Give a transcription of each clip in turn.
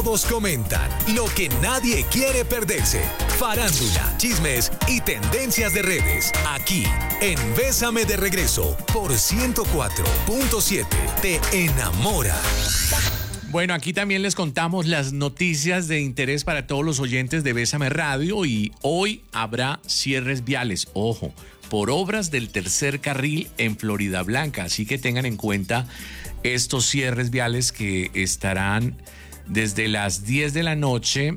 Todos comentan lo que nadie quiere perderse. Farándula, chismes y tendencias de redes. Aquí, en Bésame de Regreso, por 104.7. Te enamora. Bueno, aquí también les contamos las noticias de interés para todos los oyentes de Bésame Radio y hoy habrá cierres viales, ojo, por obras del tercer carril en Florida Blanca. Así que tengan en cuenta estos cierres viales que estarán desde las 10 de la noche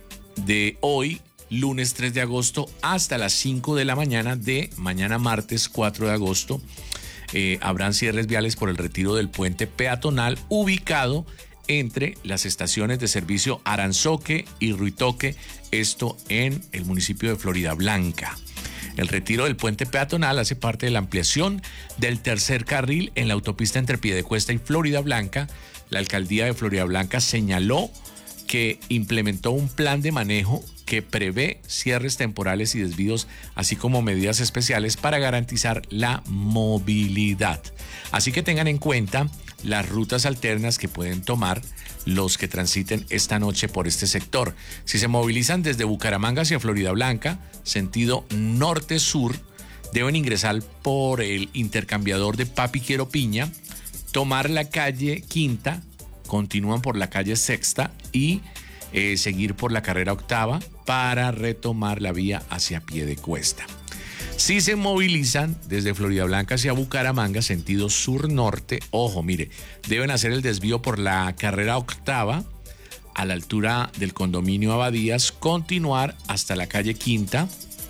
de hoy, lunes 3 de agosto, hasta las 5 de la mañana de mañana martes 4 de agosto. Habrán cierres viales por el retiro del puente peatonal ubicado entre las estaciones de servicio Aranzoque y Ruitoque, esto en el municipio de Florida Blanca. El retiro del puente peatonal hace parte de la ampliación del tercer carril en la autopista entre Piedecuesta y Florida Blanca. La alcaldía de Florida Blanca señaló que implementó un plan de manejo que prevé cierres temporales y desvíos, así como medidas especiales para garantizar la movilidad. Así que tengan en cuenta las rutas alternas que pueden tomar los que transiten esta noche por este sector. Si se movilizan desde Bucaramanga hacia Florida Blanca, sentido norte-sur, deben ingresar por el intercambiador de Papi Quiero Piña, tomar la calle Quinta, continúan por la calle Sexta y seguir por la carrera octava para retomar la vía hacia Piedecuesta. Si se movilizan desde Florida Blanca hacia Bucaramanga, sentido sur-norte, ojo, mire, deben hacer el desvío por la carrera octava a la altura del condominio Abadías, continuar hasta la calle Quinta,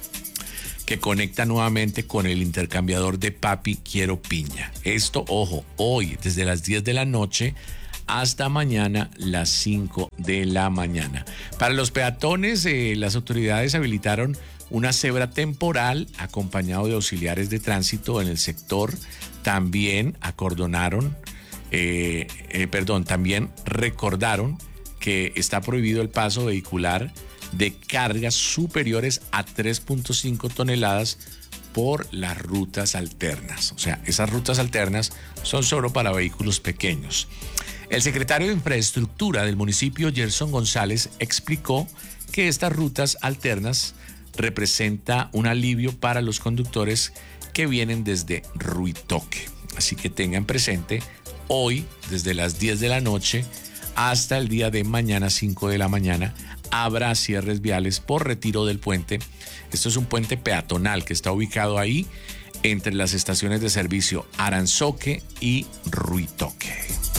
que conecta nuevamente con el intercambiador de Papi Quiero Piña. Esto, ojo, hoy desde las 10 de la noche hasta mañana las 5 de la mañana. Para los peatones, las autoridades habilitaron una cebra temporal acompañado de auxiliares de tránsito en el sector. También también recordaron que está prohibido el paso vehicular de cargas superiores a 3.5 toneladas por las rutas alternas. O sea, esas rutas alternas son solo para vehículos pequeños. El secretario de Infraestructura del municipio, Gerson González, explicó que estas rutas alternas representa un alivio para los conductores que vienen desde Ruitoque. Así que tengan presente, hoy desde las 10 de la noche hasta el día de mañana 5 de la mañana habrá cierres viales por retiro del puente. Esto es un puente peatonal que está ubicado ahí entre las estaciones de servicio Aranzoque y Ruitoque.